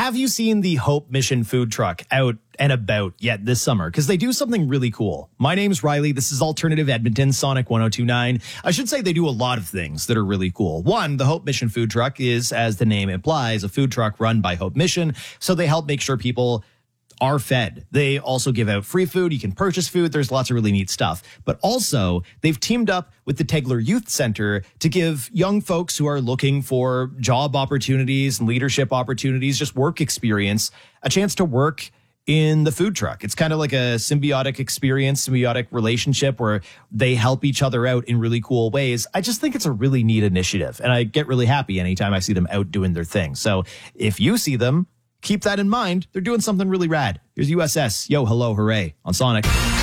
have you seen the Hope Mission food truck out and about yet this summer? Because they do something really cool. My name's Riley. This is Alternative Edmonton, Sonic 102.9. I should say they do a lot of things that are really cool. One, the Hope Mission food truck is, as the name implies, a food truck run by Hope Mission. So they help make sure people are fed. They also give out free food. You can purchase food. There's lots of really neat stuff. But also, they've teamed up with the Tegler Youth Center to give young folks who are looking for job opportunities and leadership opportunities, just work experience, a chance to work in the food truck. It's kind of like a symbiotic experience, symbiotic relationship where they help each other out in really cool ways. I just think it's a really neat initiative, and I get really happy anytime I see them out doing their thing. So if you see them, keep that in mind. They're doing something really rad. Here's USS. Yo, hello, hooray on Sonic.